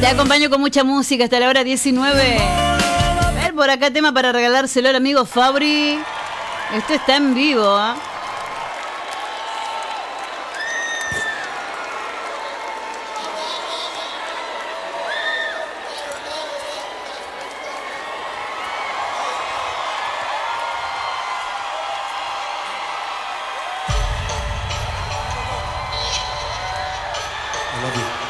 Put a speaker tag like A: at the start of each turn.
A: Te acompaño con mucha música hasta la hora 19. A ver, por acá tema para regalárselo al amigo Fabri. Esto está en vivo, ¿eh?
B: I love you.